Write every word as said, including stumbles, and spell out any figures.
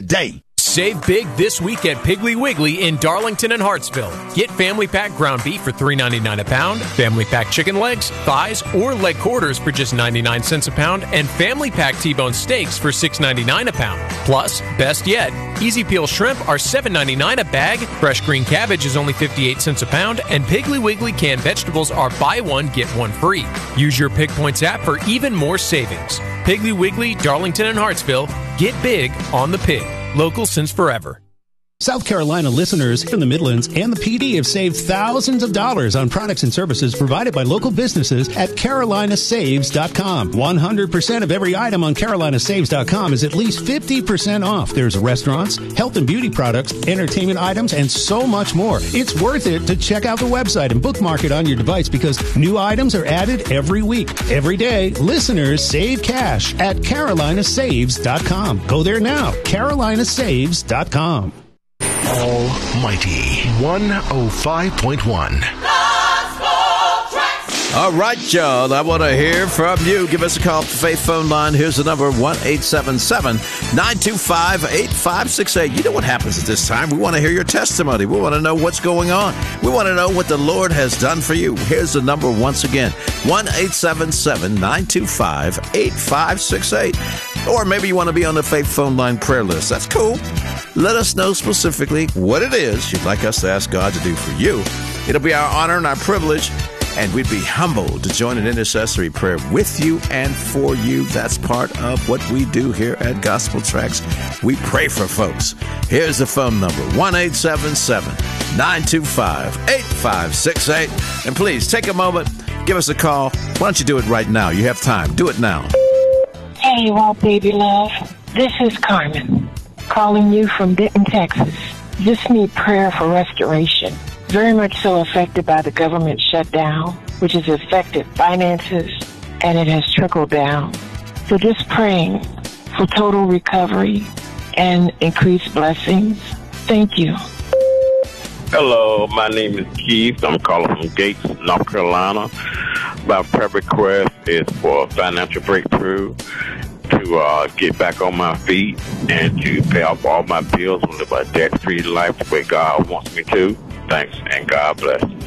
today. Save big this week at Piggly Wiggly in Darlington and Hartsville. Get Family Pack ground beef for three ninety-nine a pound, Family Pack chicken legs, thighs, or leg quarters for just ninety-nine cents a pound, and Family Pack T-bone steaks for six ninety-nine a pound. Plus, best yet, Easy Peel shrimp are seven ninety-nine a bag, fresh green cabbage is only fifty-eight cents a pound, and Piggly Wiggly canned vegetables are buy one, get one free. Use your Pig Points app for even more savings. Piggly Wiggly, Darlington and Hartsville. Get big on the pig. Local since forever. South Carolina listeners in the Midlands and the P D have saved thousands of dollars on products and services provided by local businesses at Carolina Saves dot com. one hundred percent of every item on Carolina Saves dot com is at least fifty percent off. There's restaurants, health and beauty products, entertainment items, and so much more. It's worth it to check out the website and bookmark it on your device because new items are added every week. Every day, listeners save cash at Carolina Saves dot com. Go there now, Carolina Saves dot com. Almighty one oh five point one. All right, y'all. I want to hear from you. Give us a call to the Faith phone line. Here's the number, one eight seven seven, nine two five, eight five six eight. You know what happens at this time. We want to hear your testimony. We want to know what's going on. We want to know what the Lord has done for you. Here's the number once again, one eight seven seven, nine two five, eight five six eight. Or maybe you want to be on the Faith phone line prayer list. That's cool. Let us know specifically what it is you'd like us to ask God to do for you. It'll be our honor and our privilege, and we'd be humbled to join an intercessory prayer with you and for you. That's part of what we do here at Gospel Tracks. We pray for folks. Here's the phone number, one eight seven seven, nine two five, eight five six eight. And please take a moment, give us a call. Why don't you do it right now? You have time. Do it now. Hey, Walt Baby Love. This is Carmen, calling you from Denton, Texas. Just need prayer for restoration. Very much so affected by the government shutdown, which has affected finances, and it has trickled down. So just praying for total recovery and increased blessings. Thank you. Hello, my name is Keith. I'm calling from Gates, North Carolina. My prayer request is for financial breakthrough, to uh, get back on my feet, and to pay off all my bills and live a debt-free life the way God wants me to. Thanks, and God bless.